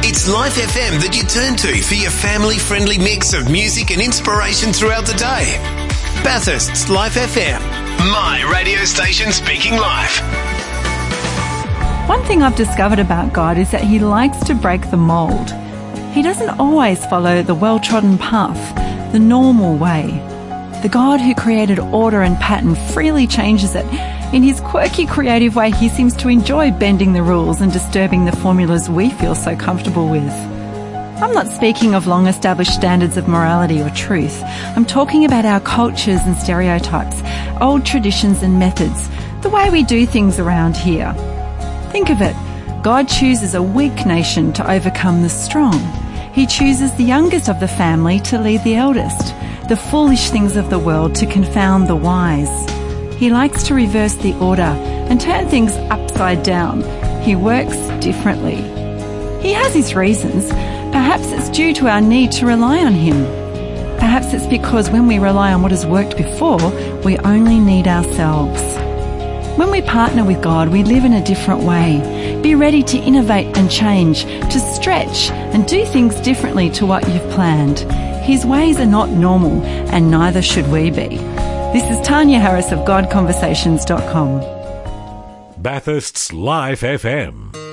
It's Life FM that you turn to for your family-friendly mix of music and inspiration throughout the day. Bathurst's Life FM, my radio station speaking life. One thing I've discovered about God is that he likes to break the mould. He doesn't always follow the well-trodden path, the normal way. The God who created order and pattern freely changes it. In his quirky, creative way, he seems to enjoy bending the rules and disturbing the formulas we feel so comfortable with. I'm not speaking of long-established standards of morality or truth. I'm talking about our cultures and stereotypes, old traditions and methods, the way we do things around here. Think of it. God chooses a weak nation to overcome the strong. He chooses the youngest of the family to lead the eldest, the foolish things of the world to confound the wise. He likes to reverse the order and turn things upside down. He works differently. He has his reasons. Perhaps it's due to our need to rely on him. Perhaps it's because when we rely on what has worked before, we only need ourselves. When we partner with God, we live in a different way. Be ready to innovate and change, to stretch and do things differently to what you've planned. His ways are not normal, and neither should we be. This is Tanya Harris of GodConversations.com. Bathurst's Life FM.